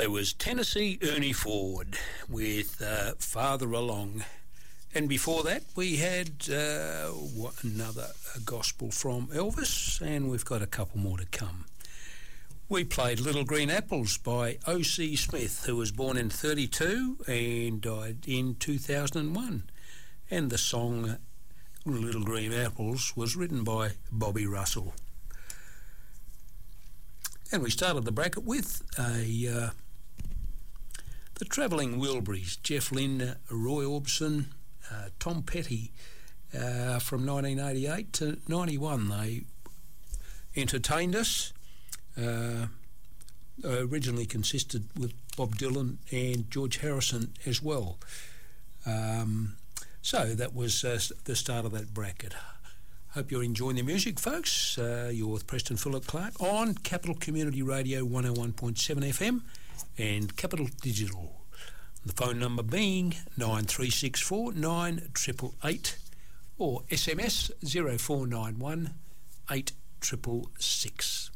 There was Tennessee Ernie Ford with Farther Along. And before that, we had another gospel from Elvis, and we've got a couple more to come. We played Little Green Apples by O.C. Smith, who was born in 1932 and died in 2001. And the song Little Green Apples was written by Bobby Russell. And we started the bracket with the Travelling Wilburys, Jeff Lynne, Roy Orbison, Tom Petty. From 1988 to 91 they entertained us. Originally consisted with Bob Dylan and George Harrison as well. So that was the start of that bracket. Hope you're enjoying the music, folks. You're with Preston Phillip Clark on Capital Community Radio 101.7 FM and Capital Digital. The phone number being 9364 9888 or SMS 0491 8666.